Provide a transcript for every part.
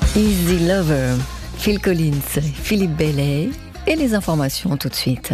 Easy Lover, Phil Collins, Philippe Bellet et les informations tout de suite.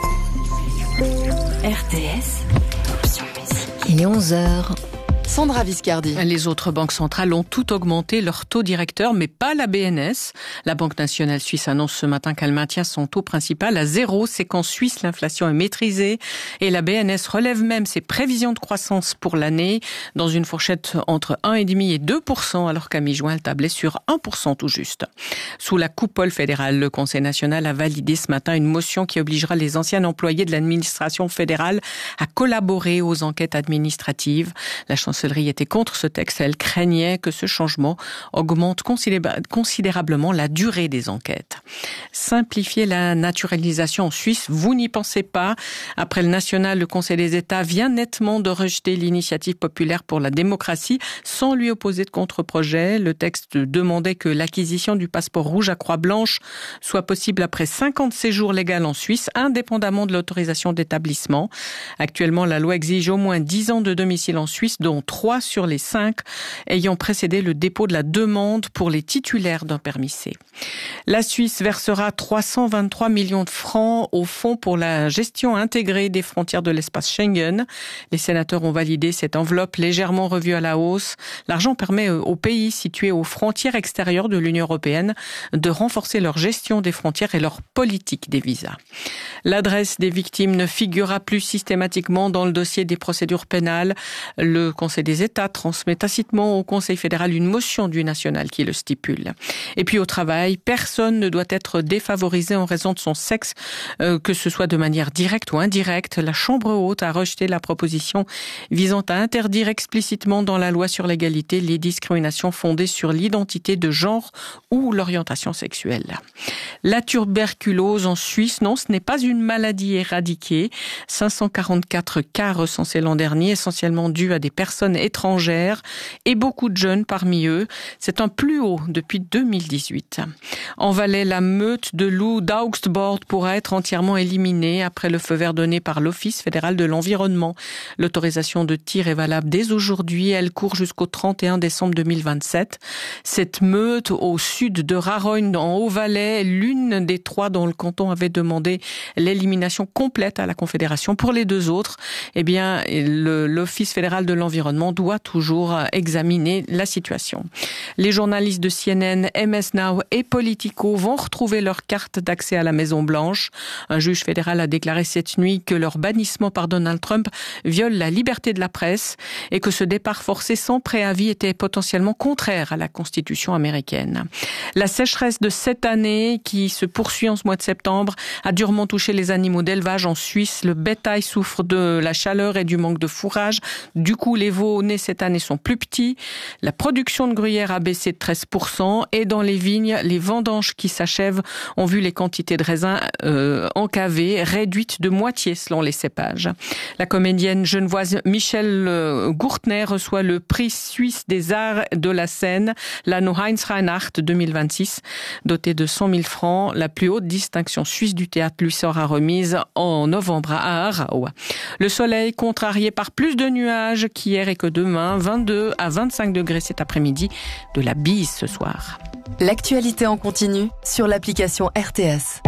RTS, option musique. Il est 11h. Sandra Viscardi. Les autres banques centrales ont toutes augmenté leur taux directeur, mais pas la BNS. La Banque nationale suisse annonce ce matin qu'elle maintient son taux principal à 0. C'est qu'en Suisse, l'inflation est maîtrisée. Et la BNS relève même ses prévisions de croissance pour l'année dans une fourchette entre 1,5% et 2%, alors qu'à mi-juin, elle tablait sur 1% tout juste. Sous la coupole fédérale, le Conseil national a validé ce matin une motion qui obligera les anciens employés de l'administration fédérale à collaborer aux enquêtes administratives. La chancellerie était contre ce texte. Elle craignait que ce changement augmente considérablement la durée des enquêtes. Simplifier la naturalisation en Suisse, vous n'y pensez pas. Après le national, le Conseil des États vient nettement de rejeter l'initiative populaire pour la démocratie sans lui opposer de contre-projet. Le texte demandait que l'acquisition du passeport rouge à croix blanche soit possible après 50 séjours légaux en Suisse, indépendamment de l'autorisation d'établissement. Actuellement, la loi exige au moins 10 ans de domicile en Suisse, dont 3 sur les 5 ayant précédé le dépôt de la demande pour les titulaires d'un permis C. La Suisse versera 323 millions de francs au fonds pour la gestion intégrée des frontières de l'espace Schengen. Les sénateurs ont validé cette enveloppe légèrement revue à la hausse. L'argent permet aux pays situés aux frontières extérieures de l'Union européenne de renforcer leur gestion des frontières et leur politique des visas. L'adresse des victimes ne figurera plus systématiquement dans le dossier des procédures pénales. Le Conseil des États transmet tacitement au Conseil fédéral une motion du national qui le stipule. Et puis au travail, personne ne doit être défavorisé en raison de son sexe, que ce soit de manière directe ou indirecte. La Chambre haute a rejeté la proposition visant à interdire explicitement dans la loi sur l'égalité les discriminations fondées sur l'identité de genre ou l'orientation sexuelle. La tuberculose en Suisse, non, ce n'est pas une maladie éradiquée. 544 cas recensés l'an dernier, essentiellement dus à des personnes étrangères et beaucoup de jeunes parmi eux. C'est un plus haut depuis 2018. En Valais, la meute de loups d'Augstbord pourra être entièrement éliminée après le feu vert donné par l'Office fédéral de l'environnement. L'autorisation de tir est valable dès aujourd'hui. Elle court jusqu'au 31 décembre 2027. Cette meute au sud de Rarogne, en Haut-Valais, l'une des 3 dont le canton avait demandé l'élimination complète à la Confédération. Pour les 2 autres, l'Office fédéral de l'environnement doit toujours examiner la situation. Les journalistes de CNN, MS Now et Politico vont retrouver leur carte d'accès à la Maison-Blanche. Un juge fédéral a déclaré cette nuit que leur bannissement par Donald Trump viole la liberté de la presse et que ce départ forcé sans préavis était potentiellement contraire à la Constitution américaine. La sécheresse de cette année, qui se poursuit en ce mois de septembre, a durement touché les animaux d'élevage en Suisse. Le bétail souffre de la chaleur et du manque de fourrage. Du coup, les veaux nés cette année sont plus petits. La production de gruyère a baissé de 13%. Et dans les vignes, les vendanges qui s'achèvent ont vu les quantités de raisins encavés réduites de moitié selon les cépages. La comédienne genevoise Michelle Gourtner reçoit le prix suisse des arts de la scène, l'Anno Heinz Reinhardt 2026. Dotée de 100 000 francs, la plus haute distinction suisse du théâtre lui sera remise en novembre à Aarau. Le soleil contrarié par plus de nuages qu'hier et que demain, 22 à 25 degrés cet après-midi, de la bise ce soir. L'actualité en continu sur l'application RTS.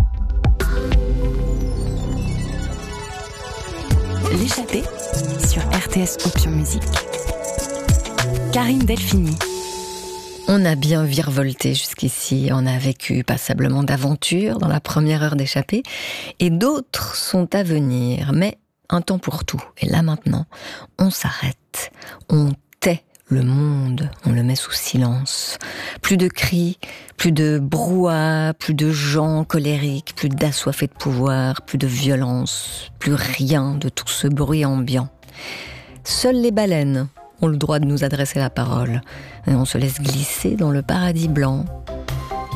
L'échappée sur RTS Option Musique. Karine Delphini. On a bien virevolté jusqu'ici, on a vécu passablement d'aventures dans la première heure d'échappée, et d'autres sont à venir, mais un temps pour tout. Et là maintenant, on s'arrête, on tait le monde, on le met sous silence. Plus de cris, plus de brouhaha, plus de gens colériques, plus d'assoiffés de pouvoir, plus de violence, plus rien de tout ce bruit ambiant. Seules les baleines ont le droit de nous adresser la parole. Et on se laisse glisser dans le paradis blanc,